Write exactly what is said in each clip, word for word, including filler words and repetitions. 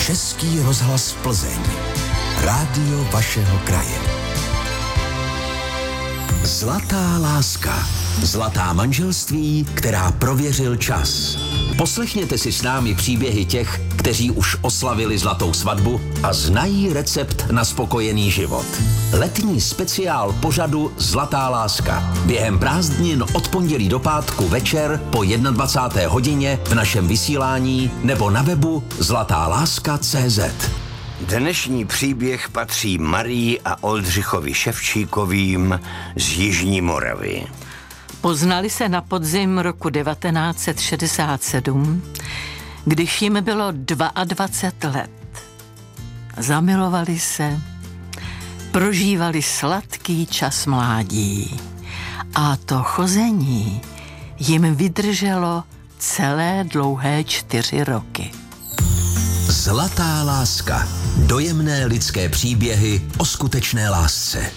Český rozhlas Plzeň. Rádio vašeho kraje. Zlatá láska. Zlatá manželství, která prověřil čas. Poslechněte si s námi příběhy těch, kteří už oslavili zlatou svatbu a znají recept na spokojený život. Letní speciál pořadu Zlatá láska. Během prázdnin od pondělí do pátku večer po dvacáté jedné hodině v našem vysílání nebo na webu zlatá láska tečka cé zet. Dnešní příběh patří Marii a Oldřichovi Ševčíkovým z Jižní Moravy. Poznali se na podzim roku devatenáct set šedesát sedm, když jim bylo dvacet dva let. Zamilovali se, prožívali sladký čas mládí a to chození jim vydrželo celé dlouhé čtyři roky. Zlatá láska. Dojemné lidské příběhy o skutečné lásce.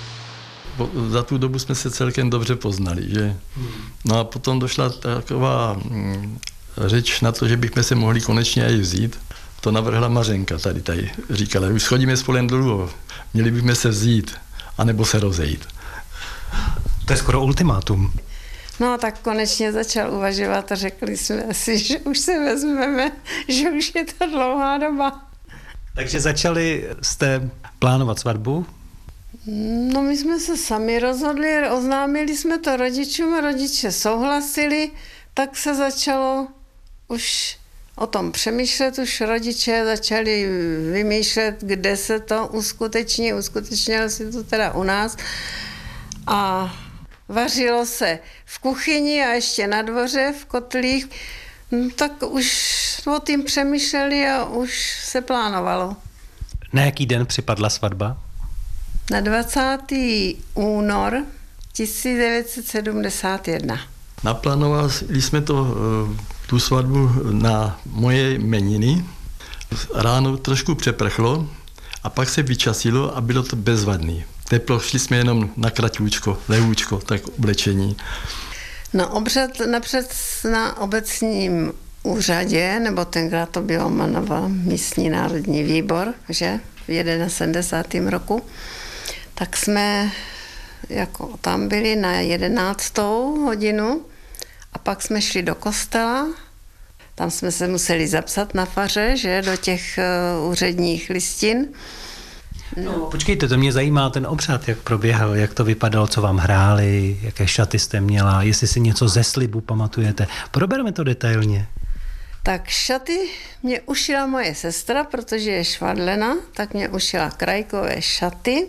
Za tu dobu jsme se celkem dobře poznali, že? No a potom došla taková hm, řeč na to, že bychom se mohli konečně i vzít. To navrhla Mařenka tady, tady. Říkala, už schodíme spolem dlouho, měli bychom se vzít, anebo se rozejít. To je skoro ultimátum. No tak konečně začal uvažovat a řekli jsme si, že už se vezmeme, že už je to dlouhá doba. Takže začali jste plánovat svatbu? No my jsme se sami rozhodli, oznámili jsme to rodičům, rodiče souhlasili, tak se začalo už o tom přemýšlet, už rodiče začali vymýšlet, kde se to uskuteční, uskutečnilo si to teda u nás a vařilo se v kuchyni a ještě na dvoře v kotlích, no, tak už o tím přemýšleli a už se plánovalo. Na jaký den připadla svatba? Na dvacátého února tisíc devět set sedmdesát jedna. Naplánovali jsme to, tu svatbu na moje jmeniny. Ráno trošku přeprchlo a pak se vyčasilo a bylo to bezvadný. Teplo, šli jsme jenom na kratůčko, lehůčko, tak oblečení. Na obřad napřed na obecním úřadě, nebo tenkrát to bylo jmenoval místní národní výbor, že v sedmdesátém prvním roku, tak jsme jako tam byli na jedenáctou hodinu a pak jsme šli do kostela. Tam jsme se museli zapsat na faře, že, do těch uh, úředních listin. No. Počkejte, to mě zajímá ten obřad, jak proběhal, jak to vypadalo, co vám hráli, jaké šaty jste měla, jestli si něco ze slibu pamatujete. Probereme to detailně. Tak šaty mě ušila moje sestra, protože je švadlena, tak mě ušila krajkové šaty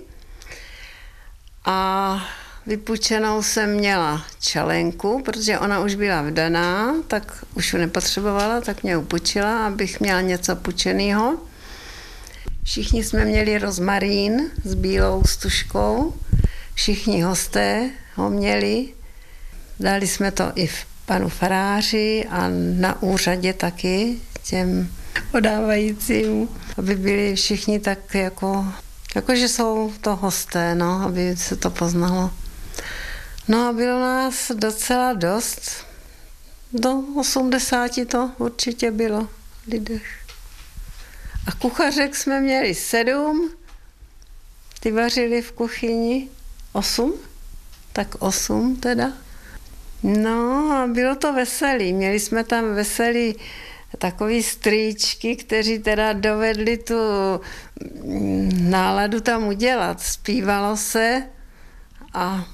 a vypučenou jsem měla čelenku, protože ona už byla vdaná, tak už ji nepotřebovala, tak mě upučila, abych měla něco pučenýho. Všichni jsme měli rozmarín s bílou stužkou, všichni hosté ho měli, dali jsme to i v panu faráři a na úřadě taky těm podávajícím, aby byli všichni tak jako, jako že jsou to hosté, no, aby se to poznalo. No a bylo nás docela dost, do osmdesáti to určitě bylo lidech. A kuchařek jsme měli sedm, ty vařili v kuchyni osm, tak osm teda. No a bylo to veselý, měli jsme tam veselý takový strýčky, kteří teda dovedli tu náladu tam udělat. Zpívalo se a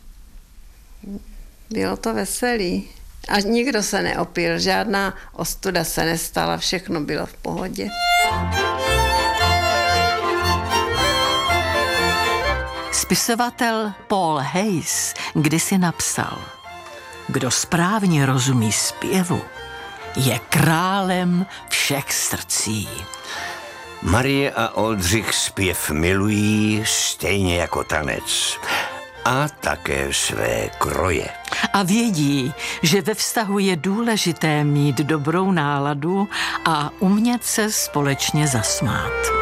bylo to veselý. A nikdo se neopil, žádná ostuda se nestala, všechno bylo v pohodě. Spisovatel Paul Hayes kdysi napsal: kdo správně rozumí zpěvu, je králem všech srdcí. Marie a Oldřich zpěv milují stejně jako tanec a také své kroje. A vědí, že ve vztahu je důležité mít dobrou náladu a umět se společně zasmát.